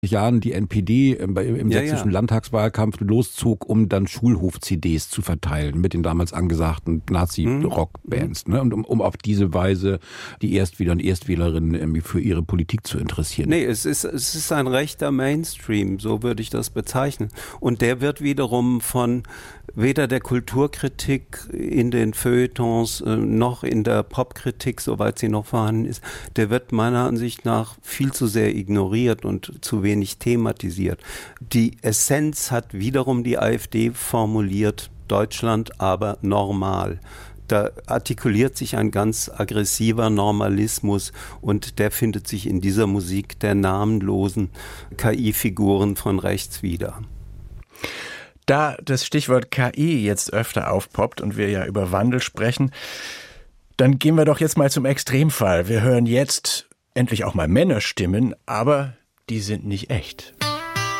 Jahren die NPD im sächsischen Landtagswahlkampf loszog, um dann Schulhof-CDs zu verteilen mit den damals angesagten Nazi-Rock-Bands. Ne? Und um auf diese Weise die Erstwähler und Erstwählerinnen irgendwie für ihre Politik zu interessieren. Nee, es ist ein rechter Mainstream, so würde ich das bezeichnen. Und der wird wiederum von weder der Kulturkritik in den Feuilletons noch in der Popkritik, soweit sie noch vorhanden ist, der wird meiner Ansicht nach viel zu sehr ignoriert und zu wenig thematisiert. Die Essenz hat wiederum die AfD formuliert, Deutschland aber normal. Da artikuliert sich ein ganz aggressiver Normalismus und der findet sich in dieser Musik der namenlosen KI-Figuren von rechts wieder. Da das Stichwort KI jetzt öfter aufpoppt und wir ja über Wandel sprechen, dann gehen wir doch jetzt mal zum Extremfall. Wir hören jetzt endlich auch mal Männerstimmen, aber die sind nicht echt.